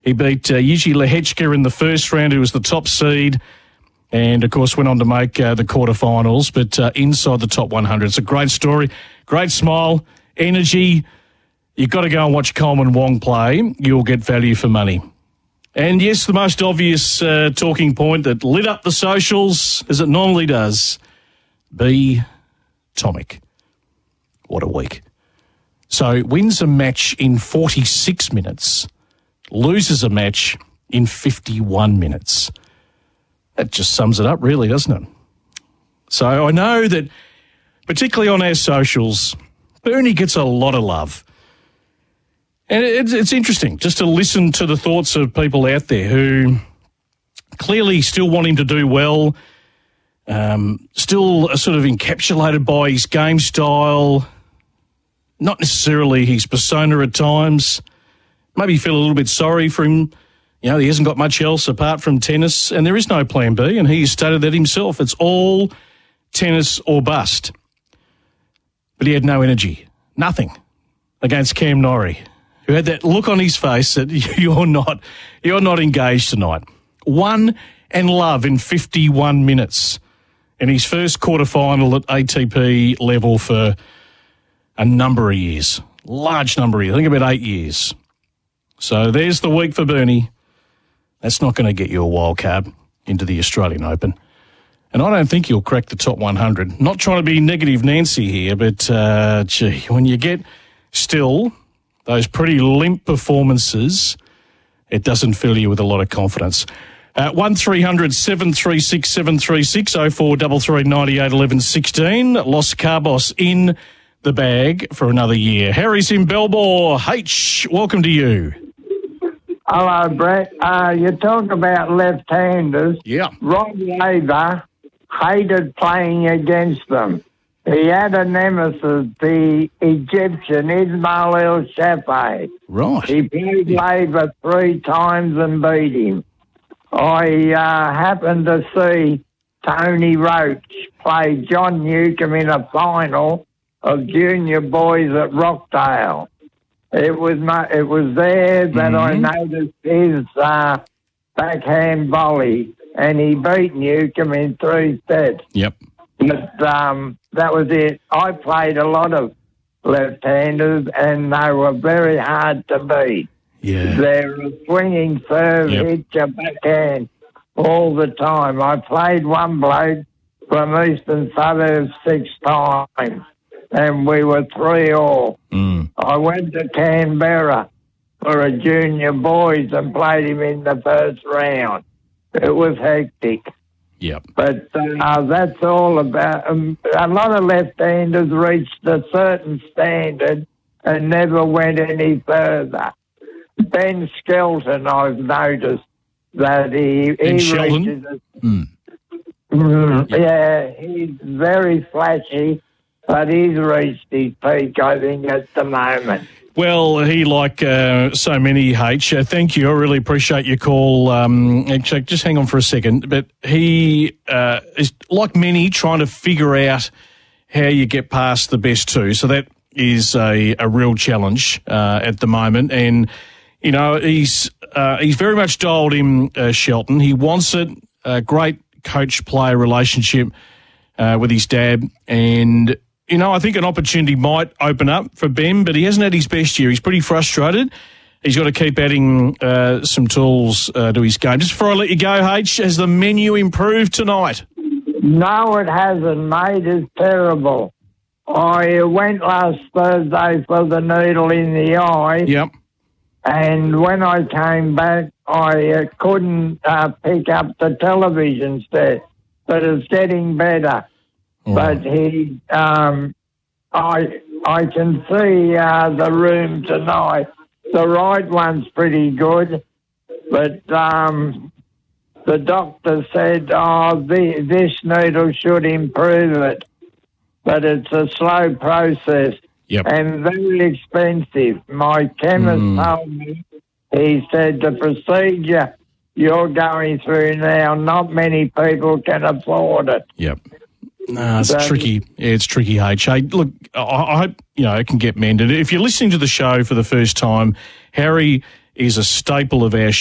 He beat Jiří Lehečka in the first round, who was the top seed, and, of course, went on to make the quarterfinals, but inside the top 100. It's a great story, great smile, energy. You've got to go and watch Coleman Wong play. You'll get value for money. And, yes, the most obvious talking point that lit up the socials, as it normally does, B. Tomic. What a week. So, wins a match in 46 minutes, loses a match in 51 minutes. That just sums it up, really, doesn't it? So I know that, particularly on our socials, Bernie gets a lot of love. And it's interesting just to listen to the thoughts of people out there who clearly still want him to do well, still are sort of encapsulated by his game style, not necessarily his persona at times. Maybe feel a little bit sorry for him. You know, he hasn't got much else apart from tennis, and there is no plan B, and he stated that himself. It's all tennis or bust. But he had no energy, nothing, against Cam Norrie, who had that look on his face that you're not engaged tonight. Won and love in 51 minutes in his first quarterfinal at ATP level for a number of years, large number of years, I think about 8 years. So there's the week for Bernie. That's not going to get you a wild card into the Australian Open. And I don't think he'll crack the top 100. Not trying to be negative Nancy here, but, when you get still those pretty limp performances, it doesn't fill you with a lot of confidence. 1300 736 736 0433 98 11 16. Los Cabos in the bag for another year. Harry's in Belmore. H, welcome to you. Hello, Brett. You talk about left-handers. Yeah. Rod Laver hated playing against them. He had a nemesis, the Egyptian Ismail El Shafei. Right. He played Laver 3 times and beat him. I happened to see Tony Roach play John Newcombe in a final of junior boys at Rockdale. It was there that I noticed his backhand volley, and he beat Newcombe in 3 sets. Yep. But that was it. I played a lot of left-handers, and they were very hard to beat. Yeah. They're a swinging serve, hit your backhand all the time. I played one bloke from Eastern Suburbs 6 times, and we were 3-all. I went to Canberra for a junior boys and played him in the first round. It was hectic. Yep. But that's all about... a lot of left-handers reached a certain standard and never went any further. Ben Skelton, I've noticed that he Sheldon? reaches... Yeah, he's very flashy, but he's reached his peak, I think, at the moment. Well, he, like so many, H, thank you. I really appreciate your call. Just hang on for a second. But he is, like many, trying to figure out how you get past the best two. So that is a real challenge at the moment. And, you know, he's very much dialed in Shelton. He wants it, a great coach-player relationship with his dad. And, you know, I think an opportunity might open up for Ben, but he hasn't had his best year. He's pretty frustrated. He's got to keep adding some tools to his game. Just before I let you go, H, has the menu improved tonight? No, it hasn't, mate. It's terrible. I went last Thursday for the needle in the eye. Yep. And when I came back, I couldn't pick up the television set, but it's getting better. Oh. But I can see the room tonight. The right one's pretty good, but the doctor said, this needle should improve it. But it's a slow process. Yep. And very expensive. My chemist told me, he said the procedure you're going through now, not many people can afford it. Yep. It's tricky. Yeah, it's tricky, H. Hey, look, I hope, it can get mended. If you're listening to the show for the first time, Harry is a staple of our